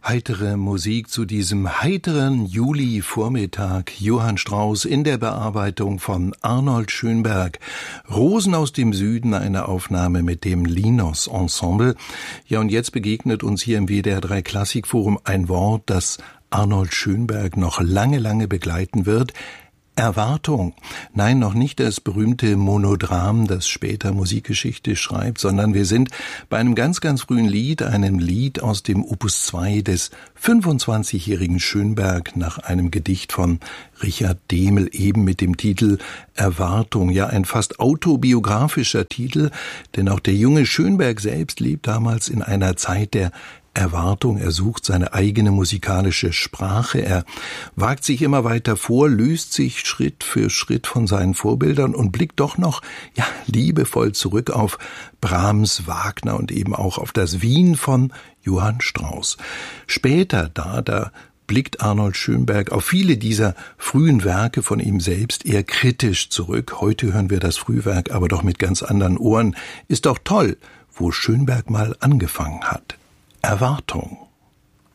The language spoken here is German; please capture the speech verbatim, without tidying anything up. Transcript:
Heitere Musik zu diesem heiteren Juli-Vormittag. Johann Strauss in der Bearbeitung von Arnold Schönberg. Rosen aus dem Süden, eine Aufnahme mit dem Linos Ensemble. Ja, und jetzt begegnet uns hier im W D R drei Klassikforum ein Wort, das Arnold Schönberg noch lange, lange begleiten wird. Erwartung. Nein, noch nicht das berühmte Monodram, das später Musikgeschichte schreibt, sondern wir sind bei einem ganz, ganz frühen Lied, einem Lied aus dem Opus zwei des fünfundzwanzigjährigen Schönberg nach einem Gedicht von Richard Dehmel, eben mit dem Titel Erwartung. Ja, ein fast autobiografischer Titel, denn auch der junge Schönberg selbst lebt damals in einer Zeit der Erwartung. Er sucht seine eigene musikalische Sprache. Er wagt sich immer weiter vor, löst sich Schritt für Schritt von seinen Vorbildern und blickt doch noch, ja, liebevoll zurück auf Brahms, Wagner und eben auch auf das Wien von Johann Strauss. Später da, da blickt Arnold Schönberg auf viele dieser frühen Werke von ihm selbst eher kritisch zurück. Heute hören wir das Frühwerk aber doch mit ganz anderen Ohren. Ist doch toll, wo Schönberg mal angefangen hat. Erwartung.